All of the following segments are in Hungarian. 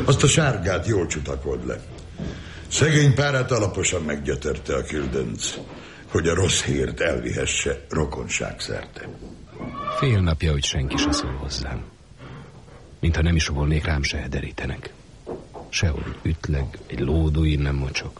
Azt a sárgát jól csutakold le. Szegény párát alaposan meggyötörte a küldönc, hogy a rossz hírt elvihesse rokonság szerte. Fél napja, hogy senki se szól hozzám. Mintha nem is volnék, rám se derítenek. Sehol ütleg, egy lódúin nem mocsok.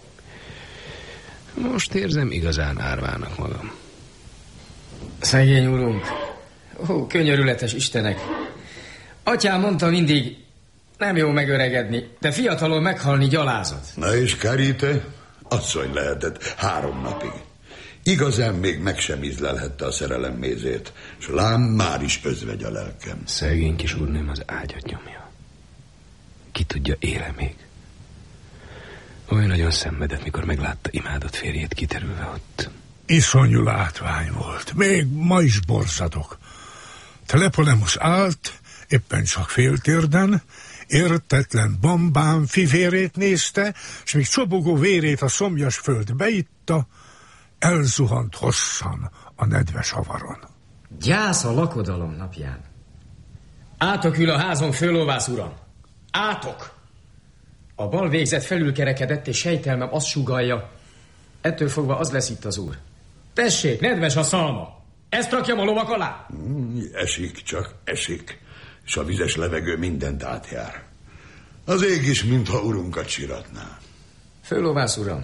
Most érzem, igazán árvának magam. Szegény urunk, könyörületes Istenek. Atyám mondta mindig, nem jó megöregedni, de fiatalon meghalni gyalázat. Na és Karite? Asszony lehetett 3 napig. Igazán még meg sem ízlelhette a szerelem mézét, s lám már is özvegy a lelkem. Szegény kis úrnőm az ágyat nyomja. Ki tudja, éle még. Olyan nagyon szenvedett, mikor meglátta imádott férjét kiterülve ott. Iszonyú látvány volt. Még ma is borzadok. Tlepolemus állt, éppen csak féltérden, értetlen bambán fivérét nézte, s még csobogó vérét a szomjas föld beitta, elzuhant hosszan a nedves avaron. Gyász a lakodalom napján. Átok ül a házon, főlovász uram. Átok! A bal végzet felülkerekedett, és sejtelmem azt sugallja. Ettől fogva az lesz itt az úr. Tessék, nedves a szalma. Ezt rakjam a lovak alá? Esik, csak esik. És a vizes levegő mindent átjár. Az ég is, mintha urunkat siratná. Főlovász uram,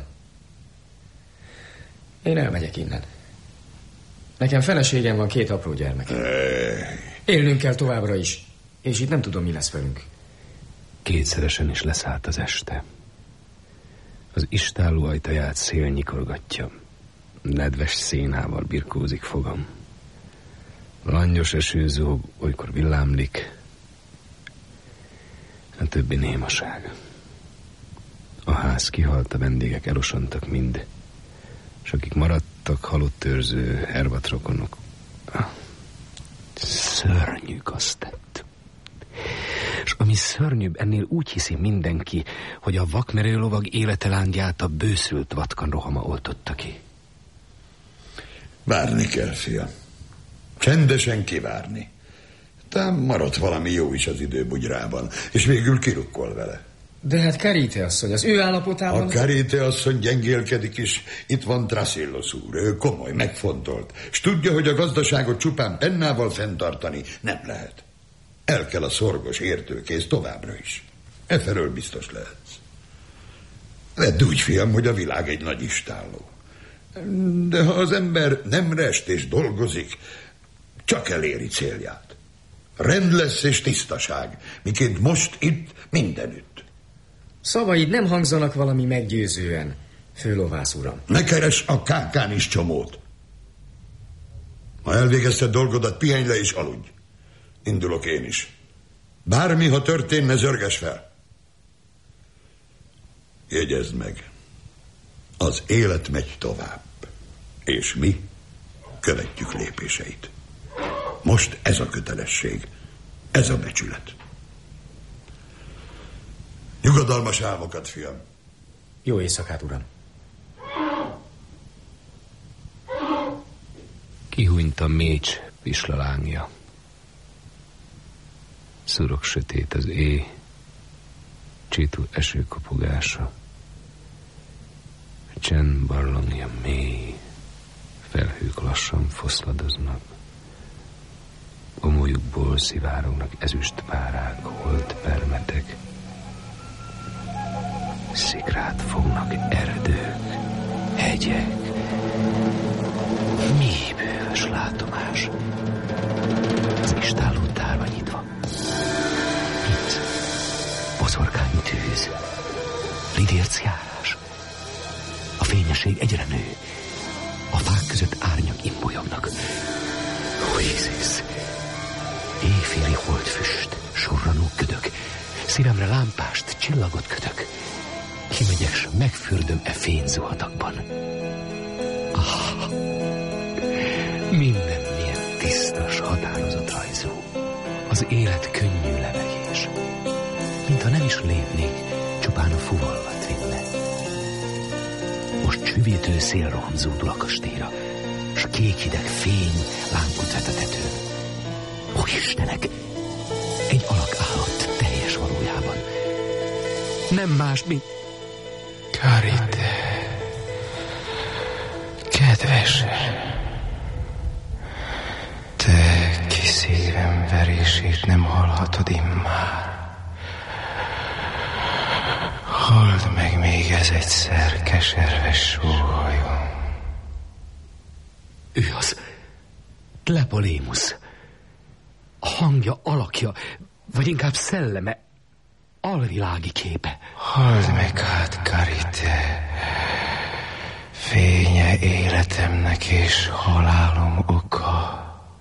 én elmegyek innen. Nekem feleségem van, 2 apró gyermek. Élnünk kell továbbra is, és itt nem tudom, mi lesz velünk. Kétszeresen is leszállt az este. Az istálló ajtaját szél nyikorgatja. Nedves szénával birkózik fogam. Langyos eső zúg, olykor villámlik. A többi némaság. A ház kihalt, a vendégek elosontak mind, és akik maradtak, halott őrző, hervatrokonok. Szörnyű gaztett. És ami szörnyűbb, ennél úgy hiszi mindenki, hogy a vakmerő lovag élete lángját a bőszült vatkan rohama oltotta ki. Várni kell, fiam. Csendesen kivárni. Tám maradt valami jó is az időbugyrában, és végül kirukkol vele. De hát Karite asszony, az ő állapotában... A Karite asszony gyengélkedik is. Itt van Thrasillos úr, ő komoly, megfontolt, és tudja, hogy a gazdaságot csupán pennával fenntartani nem lehet. El kell a szorgos értőkész továbbra is. Efelől biztos lehetsz. Vedd úgy, fiam, hogy a világ egy nagy istálló. De ha az ember nem rest és dolgozik, csak eléri célját. Rend lesz és tisztaság, miként most itt mindenütt. Szavaid nem hangzanak valami meggyőzően, főlovász uram. Ne keres a kákán is csomót. Ha elvégezted dolgodat, pihenj le és aludj. Indulok én is. Bármi, ha történne, zörges fel. Jegyezd meg. Az élet megy tovább, és mi követjük lépéseit. Most ez a kötelesség, ez a becsület. Nyugodalmas álmokat, fiam. Jó éjszakát, uram. Kihúnyt a mécs pislalángja. Szurok sötét az éj, csitú eső kopogása. Csend barlangja mély, felhők lassan foszladoznak. Gomolyukból szivárognak ezüst párák, holt permetek. Szikrát fognak erdők, hegyek. Mély bővös látomás. Az istálló tárva nyitva. Itt boszorkány tűz, lidérc járás. A fényesség egyre nő. A fák között árnyak imbolyognak. Ó, Jézus! Éjféli holdfüst, surranó ködök. Szívemre lámpást, csillagot kötök. Kimegyek, s megfürdöm e fényzuhatakban. Minden milyen tisztas, határozott rajzú. Az élet könnyű levegés. Mintha nem is lépnék, csupán a fuvallat vinne. Most csüvétő szél rohamzódul a kastélyra, s kék hideg fény lánkot vet a tetőn. Ó, Istenek! Egy alak állott teljes valójában. nem más, mint... Karite, kedves, te ki szívem verését nem hallhatod immár. Halld meg még ez egyszer, keserves sóhajom. Ő az Tlepolémusz. A hangja, alakja, vagy inkább szelleme, alvilági képe. Halld meg hát, Karite, fénye életemnek és halálom oka.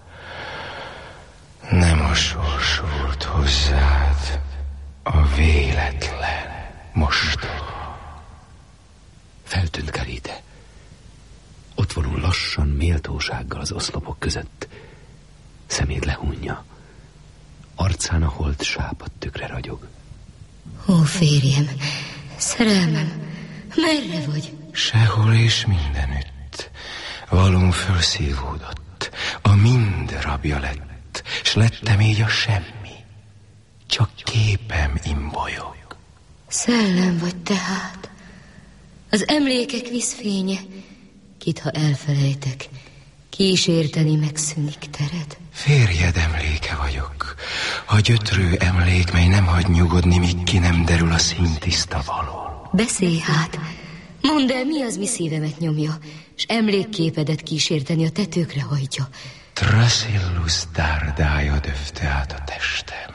Nem a sors volt hozzád, a véletlen mostoha. Feltűnt Karite. Ott vonul lassan, méltósággal az oszlopok között. Szemét lehúnyja. Arcán a holt sápadt tükre ragyog. Ó, férjem, szerelmem, merre vagy? Sehol és mindenütt. Valóm fölszívódott, a mind rabja lett, s lettem így a semmi. Csak képem imbolyog. Szellem vagy tehát, az emlékek vízfénye, kit ha elfelejtek, kísérteni megszűnik tered. Férjed emléke vagyok, a gyötrő emlék, mely nem hagy nyugodni, míg ki nem derül a színtiszta való. Beszélj hát, mondd el, mi az, mi szívemet nyomja, s emlékképedet kísérteni a tetőkre hajtja. Thrasyllus dárdája döfte át a testem.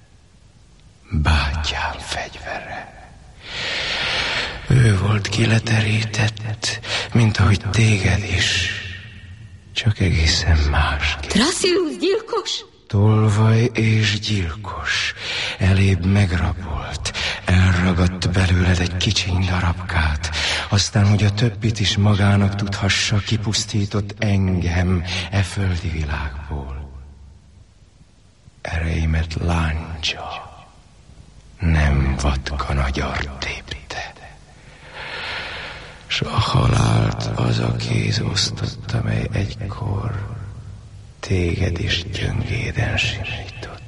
Bátyám fegyvere. Ő volt kileterített, mint ahogy téged is, csak egészen másképp. Thrasyllus gyilkos? Tolvaj és gyilkos, elébb megrabolt, elragadt belőled egy kicsiny darabkát, aztán, hogy a többit is magának tudhassa, kipusztított engem e földi világból. Ereimet láncsa, nem vatka nagy tépte, s a halált az a kéz osztotta, mely egykor téged is gyöngéden simított.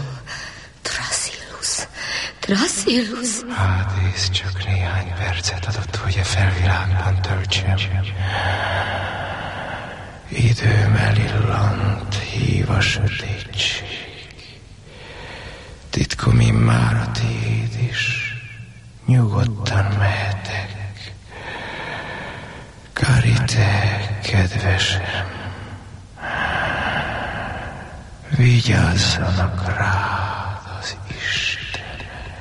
Thrasyllus. Hádész csak néhány percet adott, hogy a felvilágban töltsem. Időmmel illant, hív a sötétség. Titkom immár a tiéd is, nyugodtan mehetek. Karite, kedvesem, vigyázzanak rád az Istenek.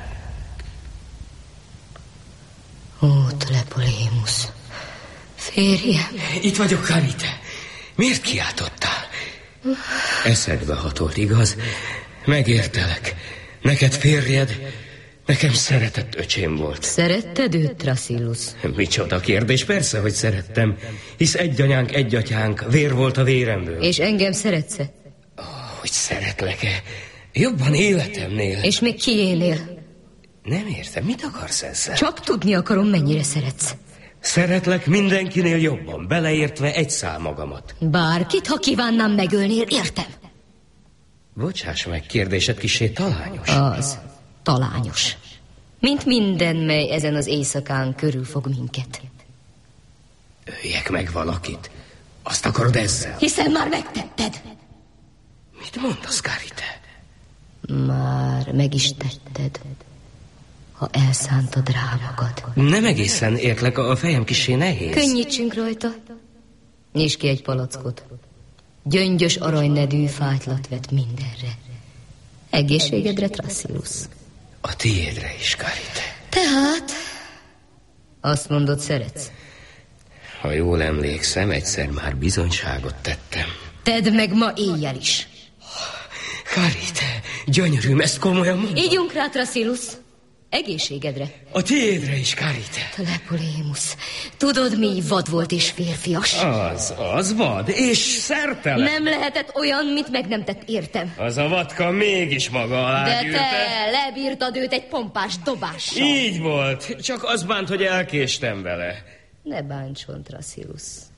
Ó, Tlepolémusz, férjem. Itt vagyok, Karite. Miért kiáltottál? Eszedbe hatolt, igaz? Megértelek. Neked férjed, nekem szeretett öcsém volt. Szeretted őt, Thrasyllus? Micsoda kérdés, persze, hogy szerettem. Hisz egy anyánk, egy atyánk, vér volt a véremből. És engem szeretsz-e? Hogy szeretlek-e? Jobban életemnél. És még kiénél? Nem értem, mit akarsz ezzel? Csak tudni akarom, mennyire szeretsz. Szeretlek mindenkinél jobban, beleértve egy szál magamat. Bárkit, ha kívánnám megölnél, értem. Bocsáss meg, kérdésed kissé talányos. Az, talányos. Mint minden, mely ezen az éjszakán körülfog minket. Öljek meg valakit? Azt akarod ezzel? Hiszen már megtetted. Mit mondasz, Karite? Már meg is tetted, ha elszántad rá magad. Nem egészen értlek, a fejem kissé nehéz. Könnyítsünk rajta. Nyisd ki egy palackot. Gyöngyös aranynedű fájtlat vet mindenre. Egészségedre, Thrasyllus. A tiédre is, Karite. Tehát, azt mondod, szeretsz? Ha jól emlékszem, egyszer már bizonyságot tettem. Tedd meg ma éjjel is. Karite, gyönyörűm, ezt komolyan mondom. Ígyunk rá, Thrasyllus. Egészségedre. A tiédre is, Karite. Tlepolémusz, tudod, mi vad volt és férfias? Az vad, és szertelen. Nem lehetett olyan, mit meg nem tett, értem. Az a vadka mégis maga alá De gyűrte. te lebírtad őt egy pompás dobással. Így volt, csak az bánt, hogy elkéstem vele. Ne bántson, Thrasyllus.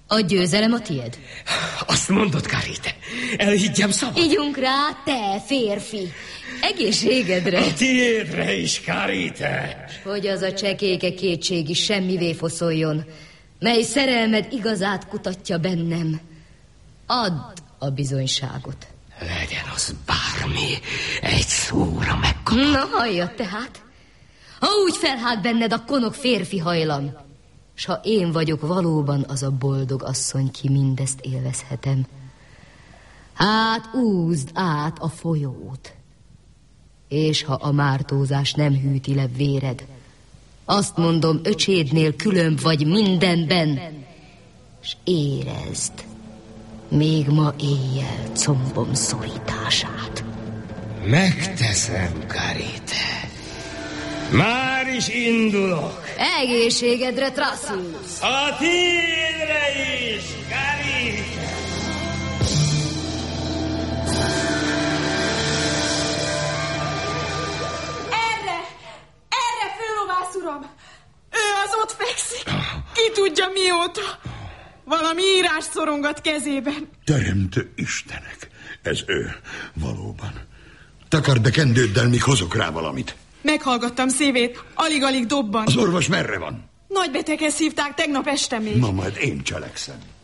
A győzelem a tied. Azt mondod, Karite. Elhiggyem szabad. Ígyunk rá, te férfi. Egészségedre. A tiédre is, Karite. Hogy az a csekéke kétség is semmivé foszoljon, mely szerelmed igazát kutatja bennem. Add a bizonyságot. Legyen az bármi, egy szóra megkapom. Na, halljad tehát. Ha úgy felhált benned a konok férfi hajlam, s ha én vagyok valóban az a boldog asszony, ki mindezt élvezhetem, hát úzd át a folyót, és ha a mártózás nem hűti le véred, azt mondom, öcsédnél különb vagy mindenben, s érezd még ma éjjel combom szorítását. Megteszem, Karite. Már is indulok. Egészségedre, Thrasyllus. A tiédre is, Karite. Erre, főlovász uram! Ő az ott fekszik. Ki tudja mióta. Valami írás szorongat kezében. Teremtő Istenek, ez ő, valóban. Takard be kendőddel, míg hozok rá valamit. Meghallgattam szívét, alig-alig dobban. Az orvos merre van? Nagybeteghez hívták tegnap este még. Na, majd én cselekszem.